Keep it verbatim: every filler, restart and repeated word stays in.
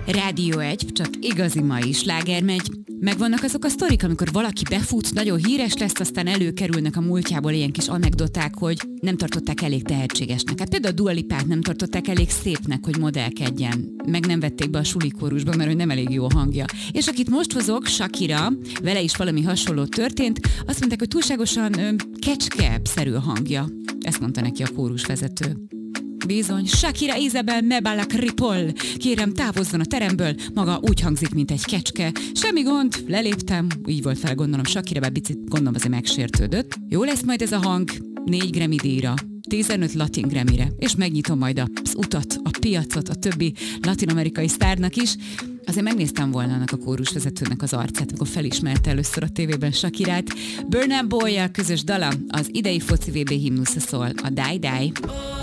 Rádió egy, csak igazi mai sláger megy. Megvannak azok a sztorik, amikor valaki befut, nagyon híres lesz, aztán előkerülnek a múltjából ilyen kis anekdoták, hogy nem tartották elég tehetségesnek. Hát például a Dua Lipát nem tartották elég szépnek, hogy modellkedjen. Meg nem vették be a sulikórusba, mert hogy nem elég jó a hangja. És akit most hozok, Shakira, vele is valami hasonló történt, azt mondták, hogy túlságosan ö, kecske-szerű a hangja. Ezt mondta neki a kórusvezető. Bizony, Shakira Isabel Mebalak Ripoll. Kérem, távozzon a teremből, maga úgy hangzik, mint egy kecske. Semmi gond, leléptem, így volt fel, gondolom Shakira, bár picit gondolom azért megsértődött. Jó lesz majd ez a hang, négy Grammy díjra, tizenöt Latin Grammyre, és megnyitom majd az utat, a piacot a többi latin-amerikai sztárnak is. Azért megnéztem volna annak a kórusvezetőnek az arcát, amikor felismerte először a tévében Shakirát. Burna Boy-jal közös dala, az idei foci vé bé himnusza szól, a Die Die.